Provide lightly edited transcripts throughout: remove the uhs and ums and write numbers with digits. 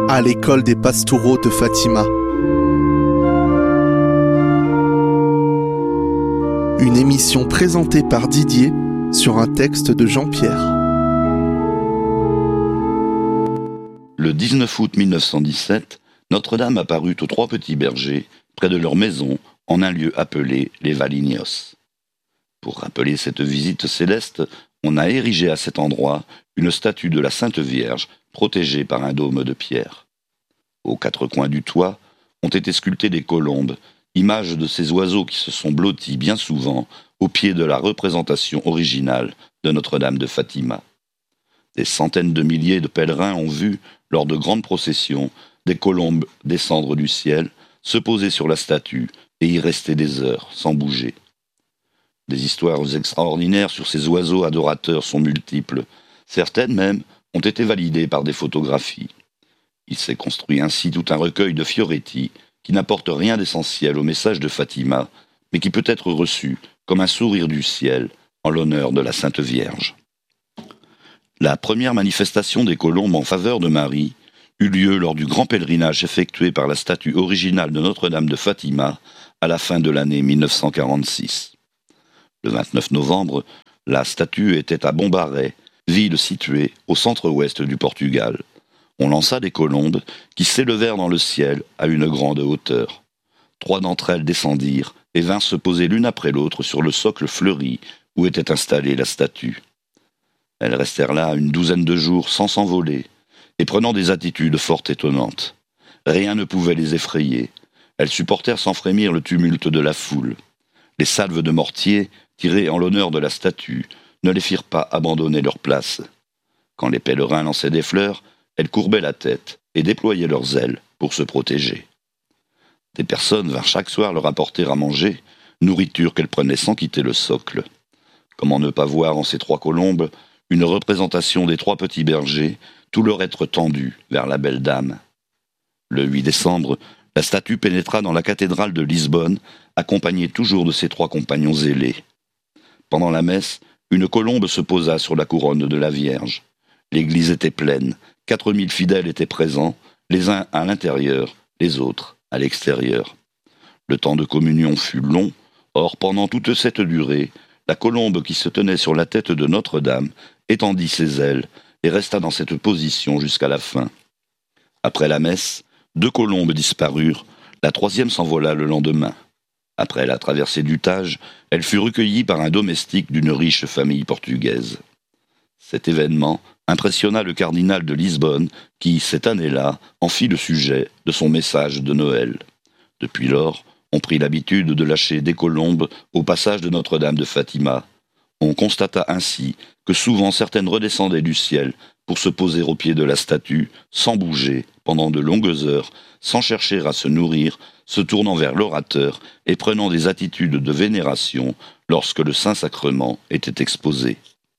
à l'école des Pastoureaux de Fatima. Une émission présentée par Didier sur un texte de Jean-Pierre. Le 19 août 1917, Notre-Dame apparut aux trois petits bergers, près de leur maison, en un lieu appelé les Valignos. Pour rappeler cette visite céleste, on a érigé à cet endroit une statue de la Sainte Vierge, protégée par un dôme de pierre. Aux quatre coins du toit ont été sculptées des colombes, images de ces oiseaux qui se sont blottis bien souvent au pied de la représentation originale de Notre-Dame de Fatima. Des centaines de milliers de pèlerins ont vu, lors de grandes processions, des colombes descendre du ciel, se poser sur la statue et y rester des heures, sans bouger. Des histoires extraordinaires sur ces oiseaux adorateurs sont multiples. Certaines même ont été validées par des photographies. Il s'est construit ainsi tout un recueil de fioretti qui n'apporte rien d'essentiel au message de Fatima, mais qui peut être reçu comme un sourire du ciel en l'honneur de la Sainte Vierge. La première manifestation des colombes en faveur de Marie eut lieu lors du grand pèlerinage effectué par la statue originale de Notre-Dame de Fatima à la fin de l'année 1946. Le 29 novembre, la statue était à Bombaré, ville située au centre-ouest du Portugal. On lança des colombes qui s'élevèrent dans le ciel à une grande hauteur. 3 d'entre elles descendirent et vinrent se poser l'une après l'autre sur le socle fleuri où était installée la statue. Elles restèrent là une douzaine de jours sans s'envoler et prenant des attitudes fort étonnantes. Rien ne pouvait les effrayer. Elles supportèrent sans frémir le tumulte de la foule. Les salves de mortier, tirées en l'honneur de la statue, ne les firent pas abandonner leur place. Quand les pèlerins lançaient des fleurs, elles courbaient la tête et déployaient leurs ailes pour se protéger. Des personnes vinrent chaque soir leur apporter à manger, nourriture qu'elles prenaient sans quitter le socle. Comment ne pas voir en ces 3 colombes une représentation des 3 petits bergers, tout leur être tendu vers la belle dame. Le 8 décembre, la statue pénétra dans la cathédrale de Lisbonne, accompagnée toujours de ses 3 compagnons ailés. Pendant la messe, une colombe se posa sur la couronne de la Vierge. L'église était pleine, 4000 fidèles étaient présents, les uns à l'intérieur, les autres à l'extérieur. Le temps de communion fut long, or pendant toute cette durée, la colombe qui se tenait sur la tête de Notre-Dame étendit ses ailes et resta dans cette position jusqu'à la fin. Après la messe, 2 colombes disparurent, la 3e s'envola le lendemain. Après la traversée du Tage, elle fut recueillie par un domestique d'une riche famille portugaise. Cet événement impressionna le cardinal de Lisbonne qui, cette année-là, en fit le sujet de son message de Noël. Depuis lors, on prit l'habitude de lâcher des colombes au passage de Notre-Dame de Fatima. On constata ainsi que souvent certaines redescendaient du ciel pour se poser au pied de la statue, sans bouger, pendant de longues heures, sans chercher à se nourrir, se tournant vers l'orateur et prenant des attitudes de vénération lorsque le Saint-Sacrement était exposé.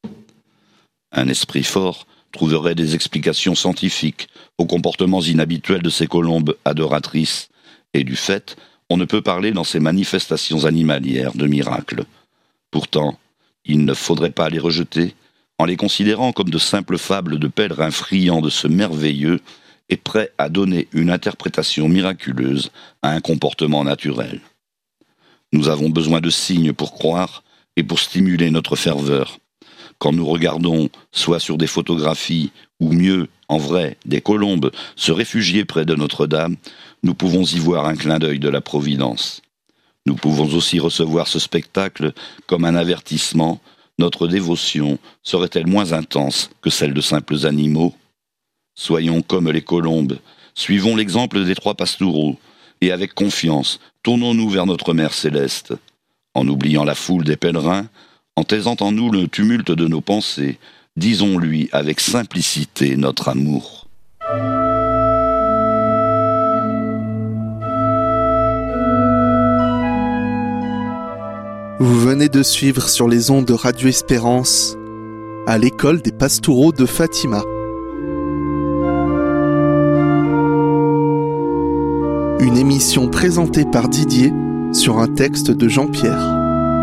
Un esprit fort trouverait des explications scientifiques aux comportements inhabituels de ces colombes adoratrices, et du fait, on ne peut parler dans ces manifestations animalières de miracles. Pourtant, il ne faudrait pas les rejeter, en les considérant comme de simples fables de pèlerins friands de ce merveilleux et prêts à donner une interprétation miraculeuse à un comportement naturel. Nous avons besoin de signes pour croire et pour stimuler notre ferveur. Quand nous regardons, soit sur des photographies, ou mieux, en vrai, des colombes se réfugier près de Notre-Dame, nous pouvons y voir un clin d'œil de la Providence. Nous pouvons aussi recevoir ce spectacle comme un avertissement. Notre dévotion serait-elle moins intense que celle de simples animaux ? Soyons comme les colombes, suivons l'exemple des 3 pastoureaux, et avec confiance, tournons-nous vers notre Mère céleste. En oubliant la foule des pèlerins, en taisant en nous le tumulte de nos pensées, disons-lui avec simplicité notre amour. Vous venez de suivre sur les ondes de Radio Espérance à l'école des Pastoureaux de Fatima. Une émission présentée par Didier sur un texte de Jean-Pierre.